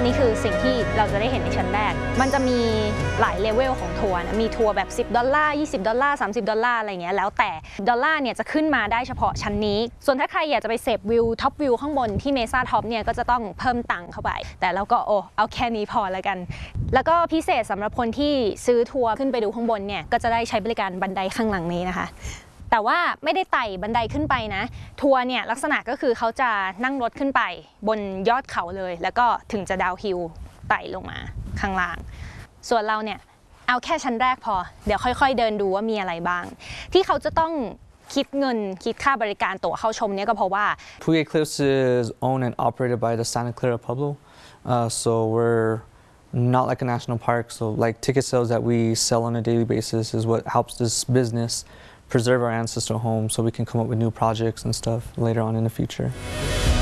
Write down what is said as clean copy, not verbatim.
นี้คือสิ่งที่เราจะได้เห็นในชั้นแรกมันจะมีหลายเลเวลของทัวร์นะมีทัวร์แบบ$10 $20 $30อะไรเงี้ยแล้วแต่ดอลลาร์เนี่ยจะขึ้นมาได้เฉพาะชั้นนี้ส่วนถ้าใครอยากจะไปเสพวิวท็อปวิวข้างบนที่เมซ่าท็อปเนี่ยก็จะต้องเพิ่มตังค์เข้าไปแต่เราก็เอาแค่นี้พอแล้วกันแล้วก็พิเศษสำหรับคนที่ซื้อทัวร์ขึ้นไปดูข้างบนเนี่ยก็จะได้ใช้บริการบันไดข้างหลังนี้นะคะแต่ว่าไม่ได้ไต่บันไดขึ้นไปนะทัวร์เนี่ยลักษณะก็คือเขาจะนั่งรถขึ้นไปบนยอดเขาเลยแล้วก็ถึงจะดาวน์ฮิลไต่ลงมาข้างล่างส่วนเราเนี่ยเอาแค่ชั้นแรกพอเดี๋ยวค่อยๆเดินดูว่ามีอะไรบ้างที่เขาจะต้องคิดค่าบริการตั๋วเข้าชมเนี่ยก็เพราะว่า Puget Cliffs is owned and operated by the Santa Clara Pueblo, so we're not like a national park. So like ticket sales that we sell on a daily basis is what helps this business preserve our ancestral home, so we can come up with new projects and stuff later on in the future.